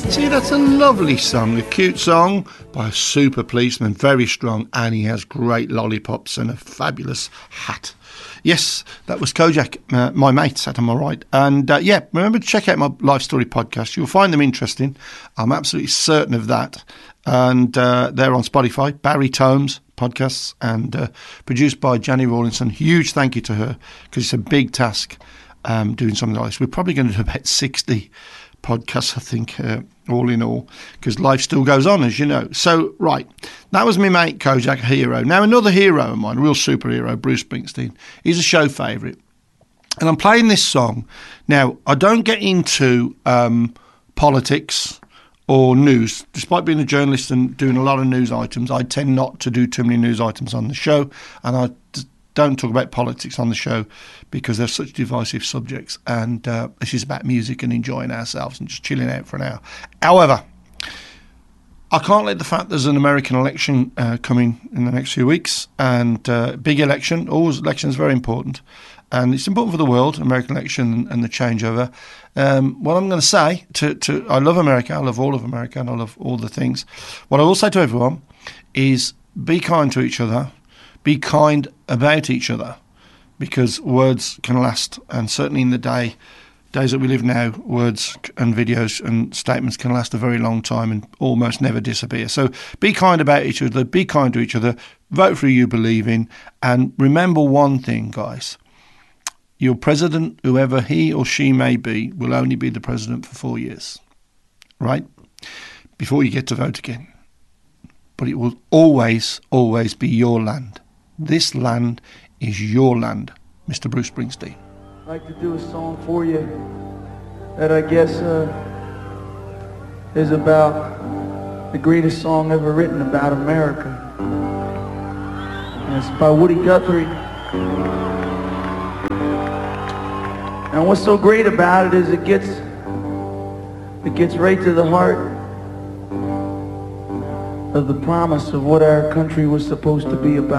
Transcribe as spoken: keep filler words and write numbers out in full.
See, that's a lovely song, a cute song by a super policeman, very strong, and he has great lollipops and a fabulous hat. Yes, that was Kojak, uh, my mate, sat on my right. And uh, yeah, remember to check out my Life Story podcast. You'll find them interesting. I'm absolutely certain of that. And uh, they're on Spotify, Barry Tomes podcasts, and uh, produced by Jenny Rawlinson. Huge thank you to her, because it's a big task um, doing something like this. We're probably going to do about sixty podcasts, I think, uh, all in all, because life still goes on, as you know. So, right, that was my mate Kojak, a hero. Now, another hero of mine, a real superhero, Bruce Springsteen. He's a show favourite. And I'm playing this song. Now, I don't get into um, politics or news. Despite being a journalist and doing a lot of news items, I tend not to do too many news items on the show, and I don't talk about politics on the show because they're such divisive subjects, and uh, this is about music and enjoying ourselves and just chilling out for an hour. However, I can't let the fact there's an American election uh, coming in the next few weeks, and uh, big election, always elections very important, and it's important for the world, American election and the changeover. Um, what I'm going to say, to, to I love America, I love all of America, and I love all the things. What I will say to everyone is be kind to each other, be kind about each other, because words can last, and certainly in the day days that we live now, words and videos and statements can last a very long time and almost never disappear. So be kind about each other, be kind to each other, vote for who you believe in, and remember one thing, guys. Your president, whoever he or she may be, will only be the president for four years, right? Before you get to vote again. But it will always, always be your land. This land is your land, Mister Bruce Springsteen. I'd like to do a song for you that I guess uh, is about the greatest song ever written about America. And it's by Woody Guthrie. And what's so great about it is it gets, it gets right to the heart of the promise of what our country was supposed to be about.